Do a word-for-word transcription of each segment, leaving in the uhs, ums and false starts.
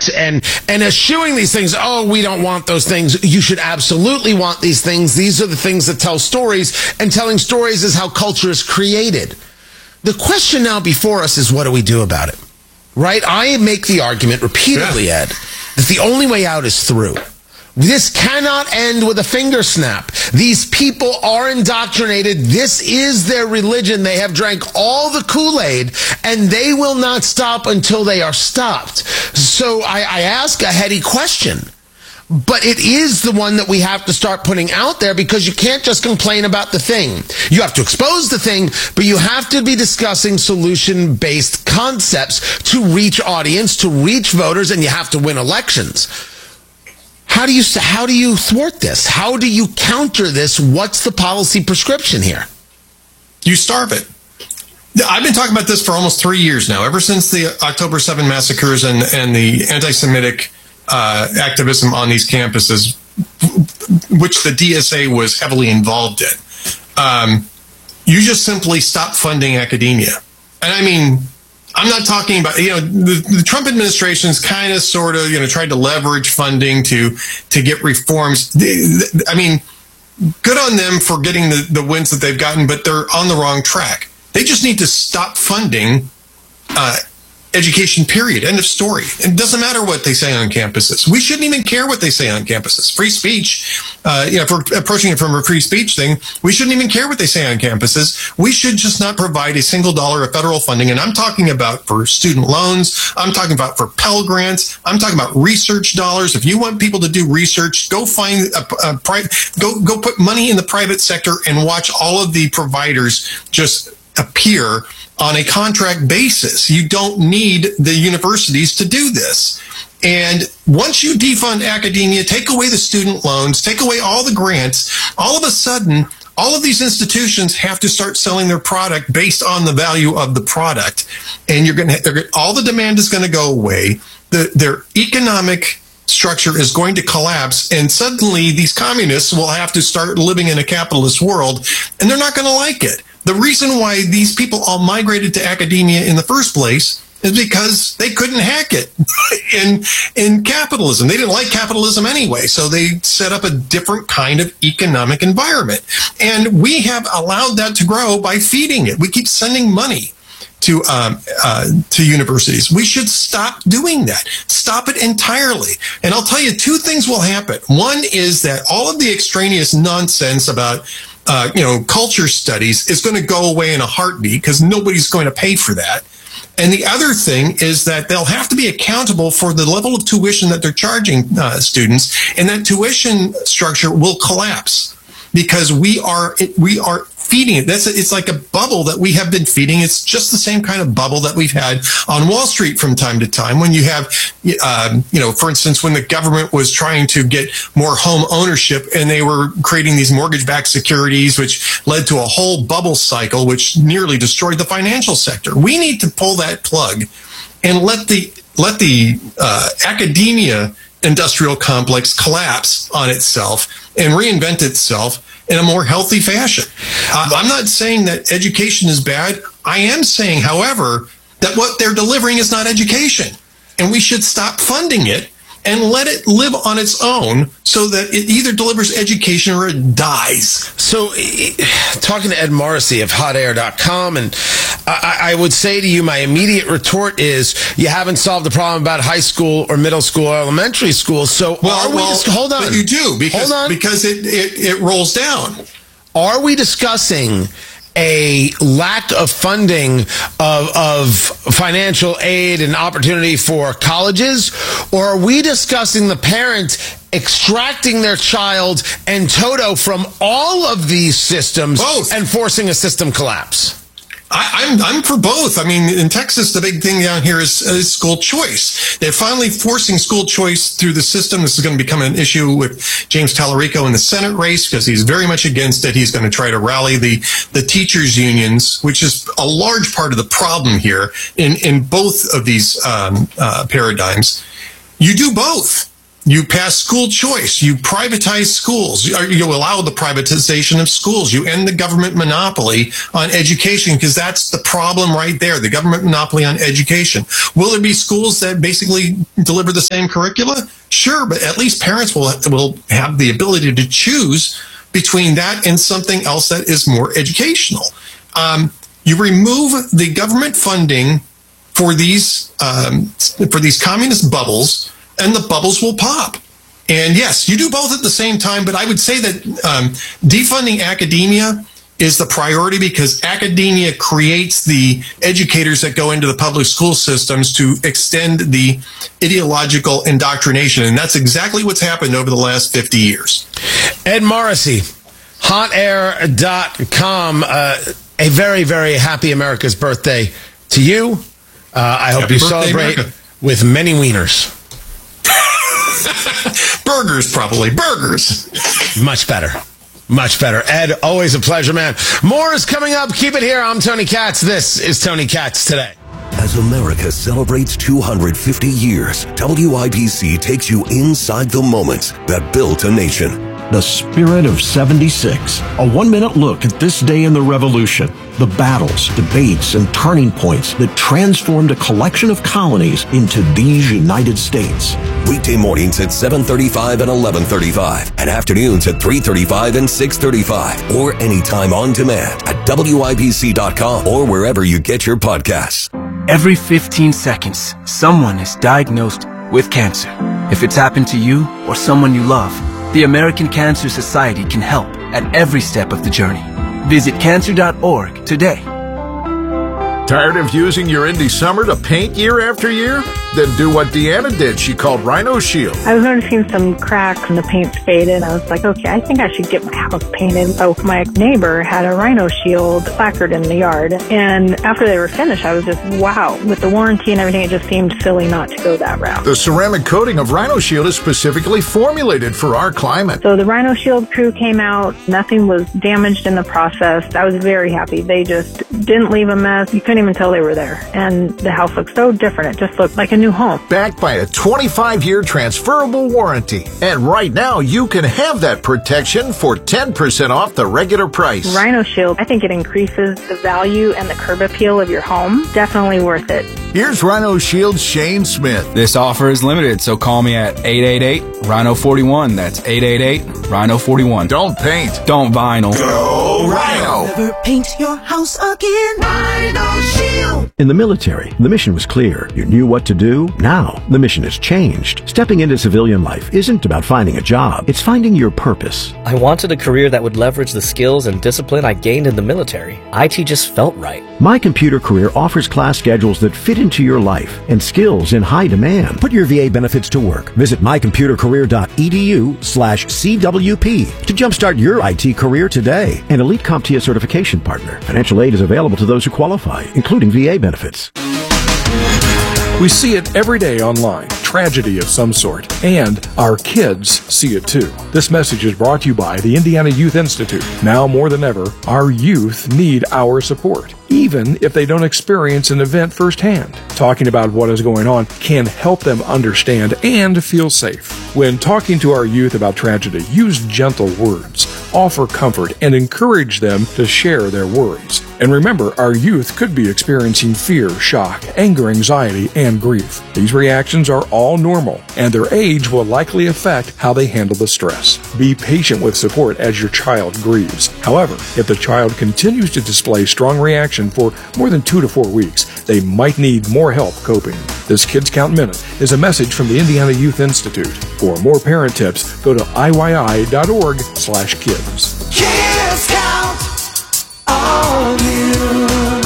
out and, and eschewing these things. Oh, we don't want those things. You should absolutely want these things. These are the things that tell stories, and telling stories is how culture is created. The question now before us is, what do we do about it? Right? I make the argument repeatedly, yeah. Ed, that the only way out is through. This cannot end with a finger snap. These people are indoctrinated. This is their religion. They have drank all the Kool-Aid, and they will not stop until they are stopped. So I, I ask a heady question, but it is the one that we have to start putting out there, because you can't just complain about the thing. You have to expose the thing, but you have to be discussing solution-based concepts to reach audience, to reach voters, and you have to win elections. How do you how do you thwart this? How do you counter this? What's the policy prescription here? You starve it. I've been talking about this for almost three years now, ever since the October seventh massacres and, and the anti-Semitic uh, activism on these campuses, which the D S A was heavily involved in. Um, you just simply stop funding academia. And I mean, I'm not talking about, you know, the, the Trump administration's kind of sort of, you know, tried to leverage funding to to get reforms. I mean, good on them for getting the, the wins that they've gotten, but they're on the wrong track. They just need to stop funding uh, education, period. End of story. It doesn't matter what they say on campuses. We shouldn't even care what they say on campuses. Free speech, uh, you know, if we're approaching it from a free speech thing, we shouldn't even care what they say on campuses. We should just not provide a single dollar of federal funding. And I'm talking about for student loans. I'm talking about for Pell Grants. I'm talking about research dollars. If you want people to do research, go find a, a private, go, go put money in the private sector and watch all of the providers just appear on a contract basis. You don't need the universities to do this. And once you defund academia, take away the student loans, take away all the grants, all of a sudden, all of these institutions have to start selling their product based on the value of the product. And you're going to, all the demand is going to go away. The, their economic structure is going to collapse, and suddenly these communists will have to start living in a capitalist world, and they're not going to like it. The reason why these people all migrated to academia in the first place is because they couldn't hack it in in capitalism. They didn't like capitalism anyway, so they set up a different kind of economic environment. And we have allowed that to grow by feeding it. We keep sending money to um, uh, to universities. We should stop doing that. Stop it entirely. And I'll tell you, two things will happen. One is that all of the extraneous nonsense about Uh, you know, culture studies is going to go away in a heartbeat, because nobody's going to pay for that. And the other thing is that they'll have to be accountable for the level of tuition that they're charging uh, students, and that tuition structure will collapse, because we are we are feeding it. That's a, it's like a bubble that we have been feeding. It's just the same kind of bubble that we've had on Wall Street from time to time. When you have, uh, you know, for instance, when the government was trying to get more home ownership, and they were creating these mortgage-backed securities, which led to a whole bubble cycle, which nearly destroyed the financial sector. We need to pull that plug and let the let the uh, academia industrial complex collapse on itself and reinvent itself in a more healthy fashion. Uh, I'm not saying that education is bad. I am saying, however, that what they're delivering is not education, and we should stop funding it and let it live on its own, so that it either delivers education or it dies. So, talking to Ed Morrissey of hot air dot com, and I, I would say to you, my immediate retort is, you haven't solved the problem about high school or middle school or elementary school. So, well, are we well, just, hold on. But you do, because, hold on. because it, it, it rolls down. Are we discussing a lack of funding of, of financial aid and opportunity for colleges, or are we discussing the parent extracting their child and toto from all of these systems Both. and forcing a system collapse? I, I'm I'm for both. I mean, in Texas, the big thing down here is, is school choice. They're finally forcing school choice through the system. This is going to become an issue with James Tallarico in the Senate race, because he's very much against it. He's going to try to rally the, the teachers' unions, which is a large part of the problem here in, in both of these um, uh, paradigms. You do both. You pass school choice. You privatize schools. You allow the privatization of schools. You end the government monopoly on education, because that's the problem right there, the government monopoly on education. Will there be schools that basically deliver the same curricula? Sure, but at least parents will, will have the ability to choose between that and something else that is more educational. Um, you remove the government funding for these um, for these communist bubbles, and the bubbles will pop. And yes, you do both at the same time, but I would say that um, defunding academia is the priority, because academia creates the educators that go into the public school systems to extend the ideological indoctrination. And that's exactly what's happened over the last fifty years. Ed Morrissey, hot air dot com. Uh, a very, very happy America's birthday to you. Uh, I hope Happy you birthday, celebrate America. with many wieners. Burgers, probably. Burgers. Much better. Much better. Ed, always a pleasure, man. More is coming up. Keep it here. I'm Tony Katz. This is Tony Katz Today. As America celebrates two hundred fifty years, W I B C takes you inside the moments that built a nation. The Spirit of seventy-six. A one-minute look at this day in the Revolution. The battles, debates, and turning points that transformed a collection of colonies into these United States. Weekday mornings at seven thirty-five and eleven thirty-five, and afternoons at three thirty-five and six thirty-five, or anytime on demand at W I B C dot com or wherever you get your podcasts. Every fifteen seconds, someone is diagnosed with cancer. If it's happened to you or someone you love, the American Cancer Society can help at every step of the journey. Visit cancer dot org today. Tired of using your Indy Summer to paint year after year? Then do what Deanna did. She called Rhino Shield. I was noticing some cracks and the paint's faded. I was like, okay, I think I should get my house painted. So my neighbor had a Rhino Shield placard in the yard. And after they were finished, I was just, wow. With the warranty and everything, it just seemed silly not to go that route. The ceramic coating of Rhino Shield is specifically formulated for our climate. So the Rhino Shield crew came out. Nothing was damaged in the process. I was very happy. They just didn't leave a mess. You couldn't even tell they were there. And the house looked so different. It just looked like a new home. Backed by a twenty-five year transferable warranty. And right now, you can have that protection for ten percent off the regular price. Rhino Shield, I think it increases the value and the curb appeal of your home. Definitely worth it. Here's Rhino Shield's Shane Smith. This offer is limited, so call me at eight eight eight, Rhino forty-one. That's eight eight eight, Rhino forty-one. Don't paint. Don't vinyl. Go Rhino. Never paint your house again. Rhino Shield. In the military, the mission was clear. You knew what to do. Now, the mission has changed. Stepping into civilian life isn't about finding a job. It's finding your purpose. I wanted a career that would leverage the skills and discipline I gained in the military. I T just felt right. My Computer Career offers class schedules that fit into your life and skills in high demand. Put your V A benefits to work. Visit my computer career dot e d u slash C W P to jumpstart your I T career today. An Elite CompTIA certification partner. Financial aid is available to those who qualify, including V A benefits. We see it every day online, tragedy of some sort, and our kids see it too. This message is brought to you by the Indiana Youth Institute. Now more than ever, our youth need our support, even if they don't experience an event firsthand. Talking about what is going on can help them understand and feel safe. When talking to our youth about tragedy, use gentle words, offer comfort, and encourage them to share their worries. And remember, our youth could be experiencing fear, shock, anger, anxiety, and grief. These reactions are all normal, and their age will likely affect how they handle the stress. Be patient with support as your child grieves. However, if the child continues to display strong reaction for more than two to four weeks, they might need more help coping. This Kids Count Minute is a message from the Indiana Youth Institute. For more parent tips, go to I Y I dot org slash kids. Kids count on you.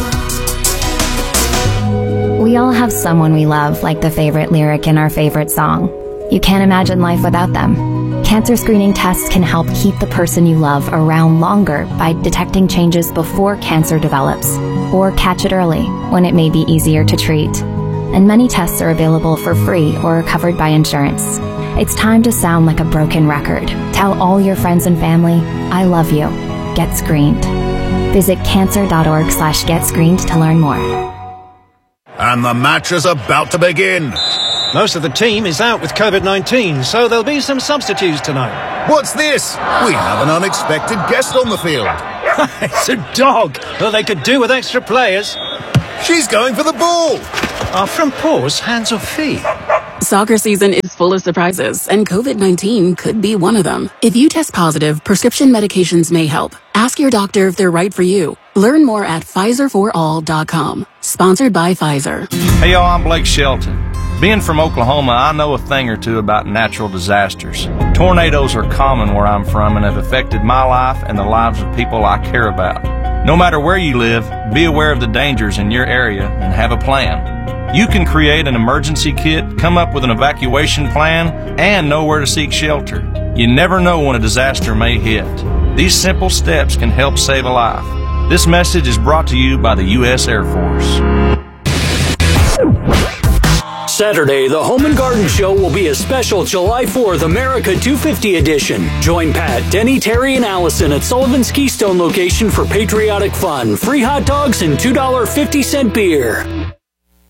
We all have someone we love, like the favorite lyric in our favorite song. You can't imagine life without them. Cancer screening tests can help keep the person you love around longer by detecting changes before cancer develops, or catch it early when it may be easier to treat. And many tests are available for free or are covered by insurance. It's time to sound like a broken record. Tell all your friends and family, I love you. Get screened. Visit cancer dot org slash get screened to learn more. And the match is about to begin. Most of the team is out with COVID nineteen, so there'll be some substitutes tonight. What's this? We have an unexpected guest on the field. It's a dog. Well, they could do with extra players. She's going for the ball. Are from paws, hands or feet? Soccer season is full of surprises, and COVID nineteen could be one of them. If you test positive, prescription medications may help. Ask your doctor if they're right for you. Learn more at Pfizer for all dot com. Sponsored by Pfizer. Hey, y'all, I'm Blake Shelton. Being from Oklahoma, I know a thing or two about natural disasters. Tornadoes are common where I'm from and have affected my life and the lives of people I care about. No matter where you live, be aware of the dangers in your area and have a plan. You can create an emergency kit, come up with an evacuation plan, and know where to seek shelter. You never know when a disaster may hit. These simple steps can help save a life. This message is brought to you by the U S Air Force. Saturday, the Home and Garden Show will be a special July fourth America two fifty edition. Join Pat, Denny, Terry, and Allison at Sullivan's Keystone location for patriotic fun, free hot dogs, and two dollars and fifty cents beer.